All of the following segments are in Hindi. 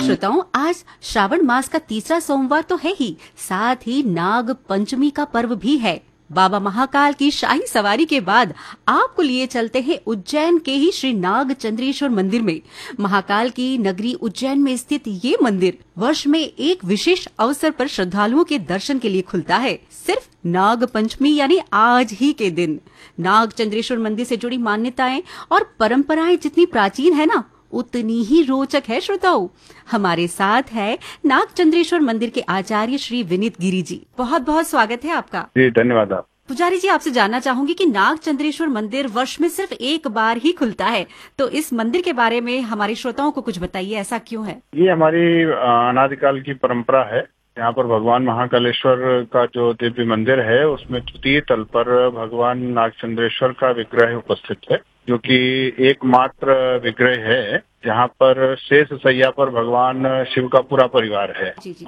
श्रोताओं, आज श्रावण मास का तीसरा सोमवार तो है ही, साथ ही नाग पंचमी का पर्व भी है। बाबा महाकाल की शाही सवारी के बाद आपको लिए चलते हैं उज्जैन के ही श्री नाग चंद्रेश्वर मंदिर में। महाकाल की नगरी उज्जैन में स्थित ये मंदिर वर्ष में एक विशेष अवसर पर श्रद्धालुओं के दर्शन के लिए खुलता है, सिर्फ नाग पंचमी यानी आज ही के दिन। नाग चंद्रेश्वर मंदिर से जुड़ी मान्यताएं और परंपराएं जितनी प्राचीन है ना, उतनी ही रोचक है। श्रोताओं, हमारे साथ है नाग चंद्रेश्वर मंदिर के आचार्य श्री विनीत गिरी जी। बहुत बहुत स्वागत है आपका। जी धन्यवाद। आप पुजारी जी, आपसे जानना चाहूंगी कि नाग चंद्रेश्वर मंदिर वर्ष में सिर्फ एक बार ही खुलता है, तो इस मंदिर के बारे में हमारे श्रोताओं को कुछ बताइए, ऐसा क्यों है? ये हमारी अनादिकाल की परंपरा है। यहाँ पर भगवान महाकालेश्वर का जो दिव्य मंदिर है, उसमें तृतीय तल पर भगवान नाग चंद्रेश्वर का विग्रह उपस्थित है, जो कि एकमात्र विग्रह है जहाँ पर शेष शैया पर भगवान शिव का पूरा परिवार है। जी।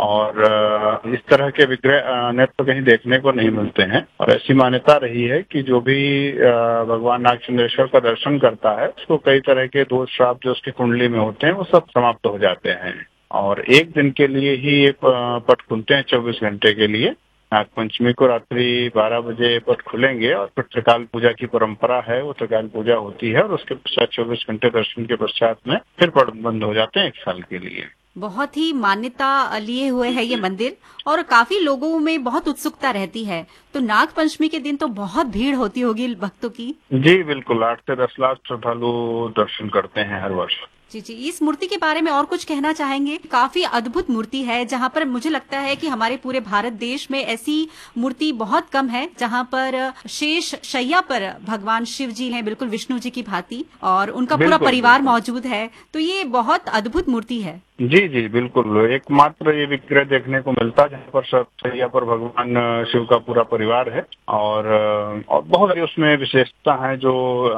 और इस तरह के विग्रह अन्यत्र तो कहीं देखने को नहीं मिलते हैं। और ऐसी मान्यता रही है कि जो भी भगवान नाग चंद्रेश्वर का दर्शन करता है, उसको कई तरह के दोष श्राप जो उसकी कुंडली में होते हैं वो सब समाप्त हो जाते हैं। और एक दिन के लिए ही ये पट खुलते हैं, 24 घंटे के लिए। नाग पंचमी को रात्रि 12 बजे पट खुलेंगे और फिर त्रिकाल पूजा की परंपरा है, वो त्रिकाल पूजा होती है और उसके पश्चात 24 घंटे दर्शन के पश्चात में फिर पट बंद हो जाते हैं 1 साल के लिए। बहुत ही मान्यता लिए हुए है ये मंदिर और काफी लोगों में बहुत उत्सुकता रहती है। तो नाग पंचमी के दिन तो बहुत भीड़ होती होगी भक्तों की। जी बिल्कुल, 8 से 10 लाख श्रद्धालु दर्शन करते हैं हर वर्ष। जी, इस मूर्ति के बारे में और कुछ कहना चाहेंगे? काफी अद्भुत मूर्ति है, जहाँ पर मुझे लगता है कि हमारे पूरे भारत देश में ऐसी मूर्ति बहुत कम है, जहाँ पर शेष शैया पर भगवान शिव जी हैं, बिल्कुल विष्णु जी की भांति, और उनका पूरा परिवार मौजूद है। तो ये बहुत अद्भुत मूर्ति है। जी बिल्कुल, एकमात्र ये विग्रह देखने को मिलता है जहाँ पर शैया पर भगवान शिव का पूरा परिवार है। और बहुत सारी उसमें विशेषता है जो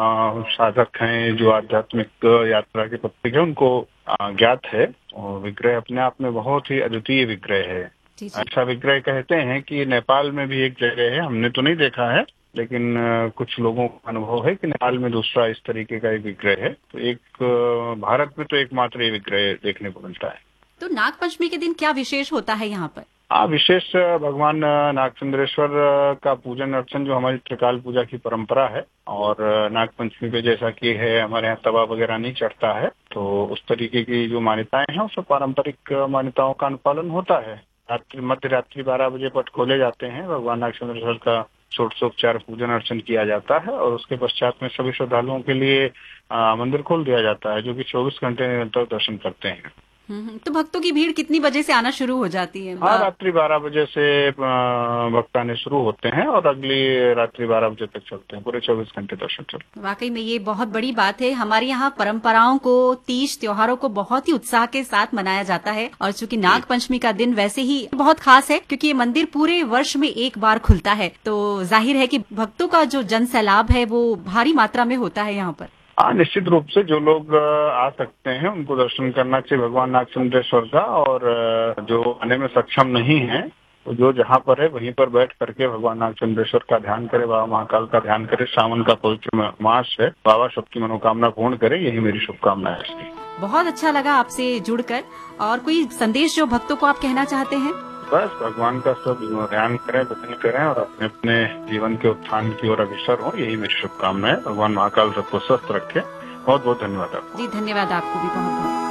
साधक हैं, जो आध्यात्मिक यात्रा के पथिक है, उनको ज्ञात है। और विग्रह अपने आप में बहुत ही अद्वितीय विग्रह है। अच्छा विग्रह कहते हैं कि नेपाल में भी एक जगह है, हमने तो नहीं देखा है, लेकिन कुछ लोगों का अनुभव है कि नेपाल में दूसरा इस तरीके का एक विग्रह है। तो एक भारत में तो एकमात्र ये विग्रह देखने को मिलता है। तो नाग पंचमी के दिन क्या विशेष होता है यहाँ पर? विशेष भगवान नाग चंद्रेश्वर का पूजन अर्चन, जो हमारी त्रिकाल पूजा की परंपरा है। और नाग पंचमी पे जैसा कि है, हमारे यहाँ तवा वगैरह नहीं चढ़ता है, तो उस तरीके की जो मान्यताएं हैं, उस पारंपरिक मान्यताओं का अनुपालन होता है। मध्य रात्रि 12 बजे पट खोले जाते हैं, भगवान नाग चंद्रेश्वर का षोडशोपचार पूजन अर्चन किया जाता है और उसके पश्चात में सभी श्रद्धालुओं के लिए मंदिर खोल दिया जाता है, जो कि 24 घंटे निरंतर दर्शन करते हैं। तो भक्तों की भीड़ कितनी बजे से आना शुरू हो जाती है? रात्रि 12 बजे से भक्त आने शुरू होते हैं और अगली रात्रि 12 बजे तक चलते हैं, पूरे 24 घंटे दर्शन चलते हैं। वाकई में ये बहुत बड़ी बात है। हमारे यहाँ परंपराओं को, तीज त्योहारों को बहुत ही उत्साह के साथ मनाया जाता है। और चूंकि नाग पंचमी का दिन वैसे ही बहुत खास है, क्योंकि ये मंदिर पूरे वर्ष में एक बार खुलता है, तो जाहिर है कि भक्तों का जो जन सैलाब है वो भारी मात्रा में होता है यहाँ पर। निश्चित रूप से जो लोग आ सकते हैं उनको दर्शन करना चाहिए भगवान नाग चंद्रेश्वर का। और जो आने में सक्षम नहीं है, तो जो जहाँ पर है वहीं पर बैठ करके भगवान नाग चंद्रेश्वर का ध्यान करे, बाबा महाकाल का ध्यान करे। सावन का पवित्र मास है, बाबा सबकी मनोकामना पूर्ण करे, यही मेरी शुभकामना है। बहुत अच्छा लगा आपसे जुड़कर। और कोई संदेश जो भक्तों को आप कहना चाहते हैं? बस भगवान का सब ध्यान करें, भजन करें और अपने अपने जीवन के उत्थान की ओर अग्रसर हो, यही मेरी शुभकामना है। भगवान महाकाल सबको स्वस्थ रखे। बहुत बहुत धन्यवाद आपको। जी धन्यवाद आपको भी बहुत बहुत।